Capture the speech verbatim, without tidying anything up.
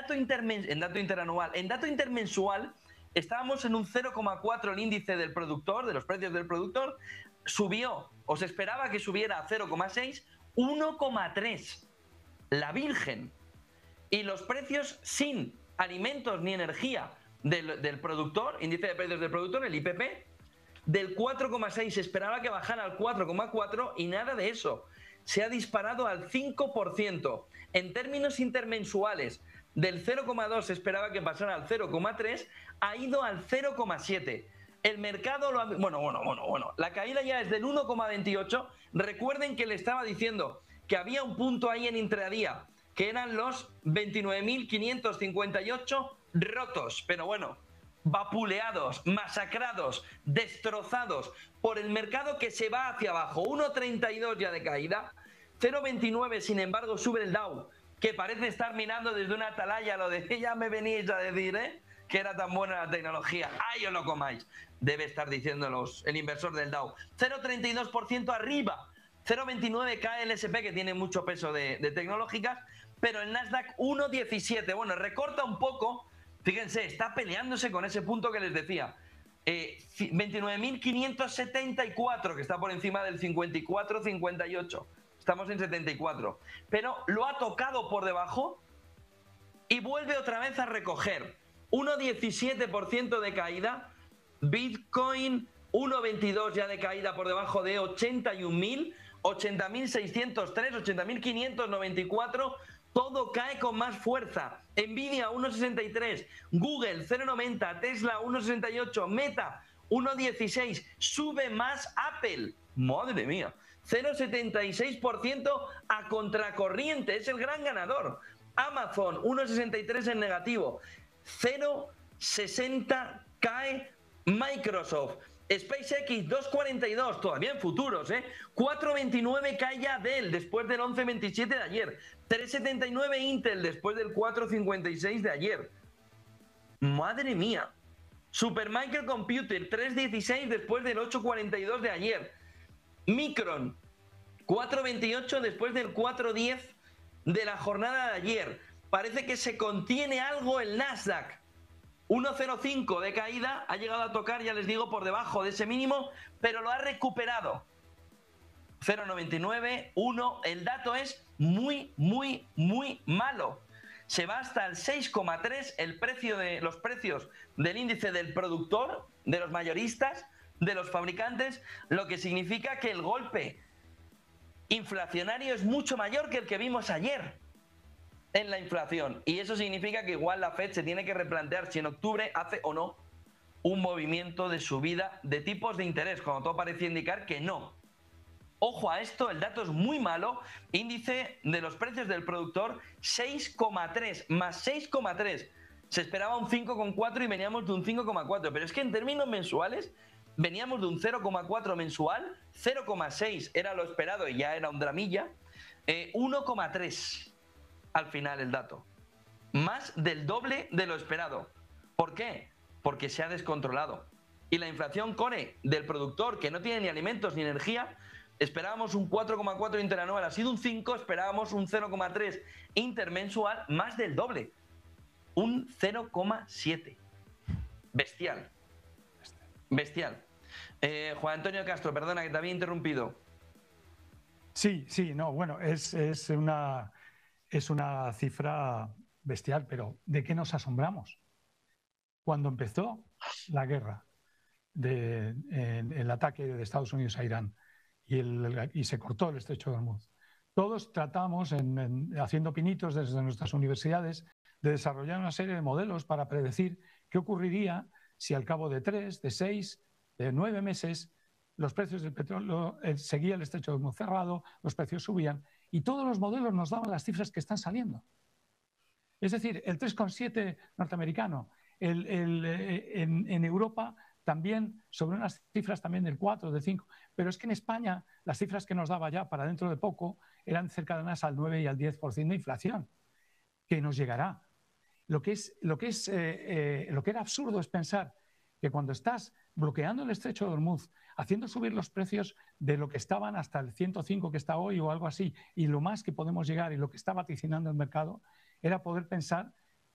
dato, intermen en dato interanual, en dato intermensual estábamos en un cero coma cuatro el índice del productor, de los precios del productor, subió, o se esperaba que subiera a cero coma seis, uno coma tres. La Virgen. Y los precios sin alimentos ni energía del, del productor, índice de precios del productor, el I P P, del cuatro coma seis, se esperaba que bajara al cuatro coma cuatro y nada de eso. Se ha disparado al cinco por ciento. En términos intermensuales, del cero coma dos se esperaba que pasara al cero coma tres, ha ido al cero coma siete. El mercado lo ha... Bueno, bueno, bueno, bueno. La caída ya es del uno coma veintiocho. Recuerden que le estaba diciendo que había un punto ahí en intradía, que eran los veintinueve mil quinientos cincuenta y ocho rotos. Pero bueno, vapuleados, masacrados, destrozados por el mercado que se va hacia abajo. uno treinta y dos ya de caída. cero veintinueve, sin embargo, sube el Dow, que parece estar mirando desde una atalaya lo de ya me venís a decir, ¿eh?, que era tan buena la tecnología. ¡Ay, os lo comáis! Debe estar diciéndolos el inversor del Dow. cero treinta y dos por ciento arriba. cero veintinueve cae el S and P, que tiene mucho peso de, de tecnológicas, pero el Nasdaq uno diecisiete. Bueno, recorta un poco. Fíjense, está peleándose con ese punto que les decía. Eh, veintinueve mil quinientos setenta y cuatro, que está por encima del cincuenta y cuatro cincuenta y ocho. Estamos en setenta y cuatro. Pero lo ha tocado por debajo y vuelve otra vez a recoger. uno diecisiete por ciento de caída. Bitcoin uno veintidós ya de caída por debajo de ochenta y un mil. ochenta mil seiscientos tres, ochenta mil quinientos noventa y cuatro. Todo cae con más fuerza. Nvidia uno sesenta y tres, Google cero noventa, Tesla uno sesenta y ocho, Meta uno dieciséis, sube más Apple. Madre mía, cero setenta y seis por ciento a contracorriente, es el gran ganador. Amazon uno sesenta y tres en negativo, cero sesenta cae Microsoft. SpaceX dos cuarenta y dos, todavía en futuros, ¿eh? cuatro veintinueve cae ya Dell después del once veintisiete de ayer. tres setenta y nueve Intel después del cuatro cincuenta y seis de ayer. Madre mía. Supermicro Computer tres dieciséis después del ocho cuarenta y dos de ayer. Micron cuatro veintiocho después del cuatro diez de la jornada de ayer. Parece que se contiene algo el Nasdaq. uno cero cinco de caída, ha llegado a tocar, ya les digo, por debajo de ese mínimo, pero lo ha recuperado. cero noventa y nueve, uno, el dato es muy, muy, muy malo. Se va hasta el seis coma tres el precio de los precios del índice del productor, de los mayoristas, de los fabricantes, lo que significa que el golpe inflacionario es mucho mayor que el que vimos ayer en la inflación, y eso significa que igual la Fed se tiene que replantear si en octubre hace o no un movimiento de subida de tipos de interés, cuando todo parecía indicar que no. Ojo a esto, el dato es muy malo. Índice de los precios del productor seis coma tres, más seis coma tres. Se esperaba un cinco coma cuatro y veníamos de un cinco coma cuatro, pero es que en términos mensuales veníamos de un cero coma cuatro mensual, cero coma seis era lo esperado y ya era un dramilla, eh, uno coma tres al final el dato. Más del doble de lo esperado. ¿Por qué? Porque se ha descontrolado. Y la inflación core del productor, que no tiene ni alimentos ni energía, esperábamos un cuatro coma cuatro interanual, ha sido un cinco, esperábamos un cero coma tres intermensual, más del doble. Un cero coma siete. Bestial. Bestial. Eh, Juan Antonio Castro, perdona que te había interrumpido. Sí, sí, no, bueno, es, es una... Es una cifra bestial, pero ¿de qué nos asombramos? Cuando empezó la guerra, de, en, el ataque de Estados Unidos a Irán y, el, y se cortó el estrecho de Hormuz, todos tratamos, en, en, haciendo pinitos desde nuestras universidades, de desarrollar una serie de modelos para predecir qué ocurriría si al cabo de tres, de seis, de nueve meses los precios del petróleo, eh, seguía el estrecho de Hormuz cerrado, los precios subían, y todos los modelos nos daban las cifras que están saliendo. Es decir, el tres coma siete norteamericano, el, el, eh, en, en Europa también sobre unas cifras también del cuatro, del cinco, pero es que en España las cifras que nos daba ya para dentro de poco eran cercanas al nueve y al diez por ciento de inflación, que nos llegará. Lo que, es, lo, que es, eh, eh, lo que era absurdo es pensar que cuando estás bloqueando el estrecho de Hormuz, haciendo subir los precios de lo que estaban hasta el ciento cinco que está hoy o algo así, y lo más que podemos llegar y lo que está vaticinando el mercado, era poder pensar